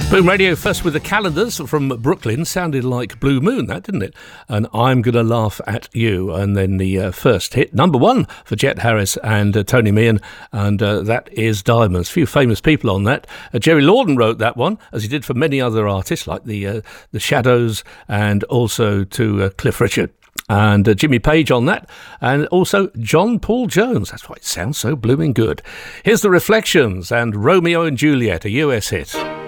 Boom Radio first with the Calendars from Brooklyn. Sounded like Blue Moon, that, didn't it? And I'm Gonna Laugh at You. And then the first hit, number one for Jet Harris and Tony Meehan, and that is Diamonds. A few famous people on that. Jerry Lorden wrote that one, as he did for many other artists like the Shadows and also to Cliff Richard. And Jimmy Page on that, and also John Paul Jones. That's why it sounds so blooming good. Here's the Reflections and Romeo and Juliet, a US hit.